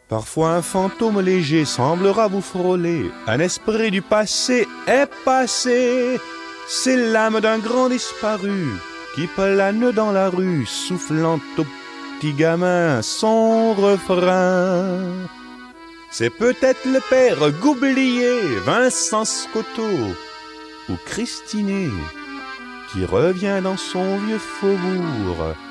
Parfois un fantôme léger semblera vous frôler, un esprit du passé est passé. C'est l'âme d'un grand disparu qui plane dans la rue, soufflant au petit gamin son refrain. C'est peut-être le père Goublier, Vincent Scotto ou Christinet qui revient dans son vieux faubourg